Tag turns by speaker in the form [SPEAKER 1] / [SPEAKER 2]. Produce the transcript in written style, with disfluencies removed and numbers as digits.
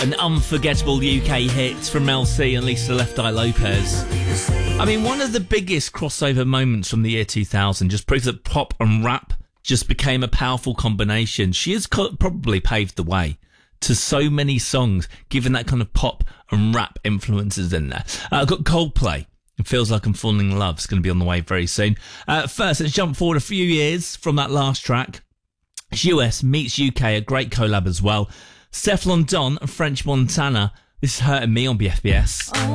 [SPEAKER 1] An unforgettable UK hit from LC and Lisa Left Eye Lopez. I mean, one of the biggest crossover moments from the year 2000 just proves that pop and rap just became a powerful combination. She has probably paved the way to so many songs, given that kind of pop and rap influences in there. I've got Coldplay. It Feels Like I'm Falling in Love. It's going to be on the way very soon. First, let's jump forward a few years from that last track. US meets UK, a great collab as well. Stefflon Don and French Montana. This is Hurting Me on BFBS.